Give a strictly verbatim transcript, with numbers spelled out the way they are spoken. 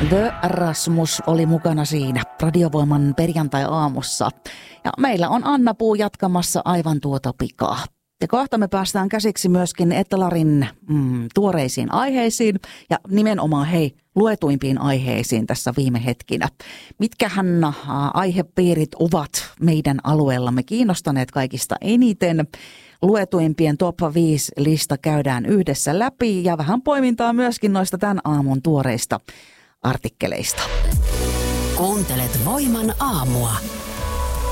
The Rasmus oli mukana siinä Radiovoiman perjantai-aamussa. Ja meillä on Anna Puu jatkamassa aivan tuota pikaa. Ja kohta me päästään käsiksi myöskin Etelarin mm, tuoreisiin aiheisiin ja nimenomaan hei luetuimpiin aiheisiin tässä viime hetkinä. Mitkähän äh, aihepiirit ovat meidän alueellamme kiinnostaneet kaikista eniten? Luetuimpien top viisi lista käydään yhdessä läpi ja vähän poimintaa myöskin noista tämän aamun tuoreista artikkeleista. Kuuntelet Voiman aamua.